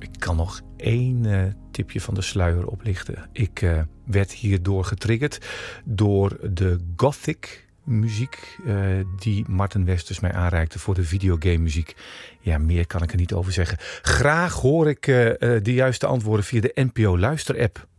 Ik kan nog één tipje van de sluier oplichten. Ik werd hierdoor getriggerd door de gothic muziek die Martin Westers mij aanreikte voor de videogame muziek. Ja, meer kan ik er niet over zeggen. Graag hoor ik de juiste antwoorden via de NPO Luister-app.